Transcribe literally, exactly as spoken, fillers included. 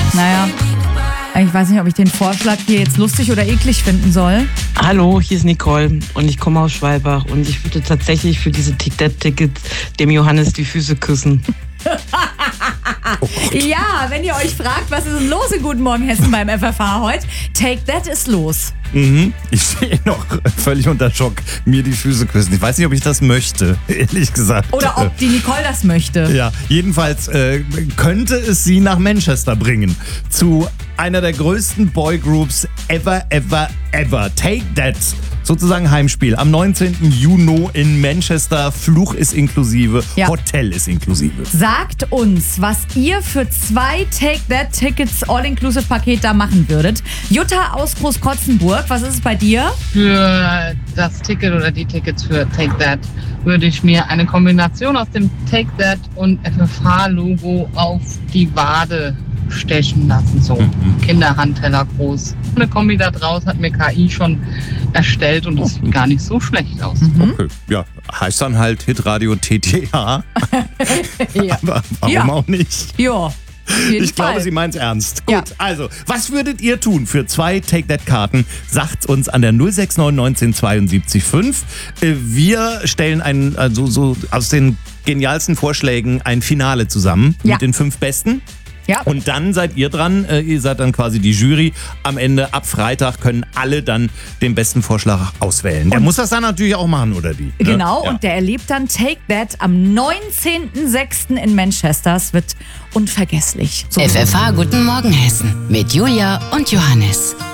Naja, ich weiß nicht, ob ich den Vorschlag hier jetzt lustig oder eklig finden soll. Hallo, hier ist Nicole und ich komme aus Schwalbach und ich würde tatsächlich für diese Tickets dem Johannes die Füße küssen. Oh ja, wenn ihr euch fragt, was ist denn los in Guten Morgen Hessen beim F F H heute? Take That ist los. Mhm. Ich stehe noch völlig unter Schock, mir die Füße küssen. Ich weiß nicht, ob ich das möchte, ehrlich gesagt. Oder ob die Nicole das möchte. Ja, jedenfalls äh, könnte es sie nach Manchester bringen. Zu einer der größten Boygroups ever, ever, ever. Take That. Sozusagen Heimspiel. Am neunzehnten Juni in Manchester. Fluch ist inklusive. Ja. Hotel ist inklusive. Sagt uns, was ihr für zwei Take That Tickets All-Inclusive-Paket da machen würdet. Jutta aus Großkotzenburg, was ist es bei dir? Für das Ticket oder die Tickets für Take That würde ich mir eine Kombination aus dem Take That und F F H-Logo auf die Wade stechen lassen, so mhm. Kinderhandteller groß. Eine Kombi da draus hat mir K I schon erstellt und das sieht gar nicht so schlecht aus. Mhm. Okay, ja, heißt dann halt Hitradio T T H. Ja. Aber warum Ja. auch nicht? Ja. Ich glaube, sie meint's ernst. Gut, Ja. also, was würdet ihr tun für zwei Take-That-Karten? Sagt's uns an der null sechs neun neunzehn zweiundsiebzig fünf. Äh, Wir stellen ein, also so aus den genialsten Vorschlägen ein Finale zusammen Ja. mit den fünf Besten. Ja. Und dann seid ihr dran, äh, ihr seid dann quasi die Jury. Am Ende, ab Freitag, können alle dann den besten Vorschlag auswählen. Der muss das dann natürlich auch machen, oder die? Genau, Ne? Ja. und der erlebt dann Take That am neunzehnten sechsten in Manchester. Es wird unvergesslich. So. F F H Guten Morgen Hessen mit Julia und Johannes.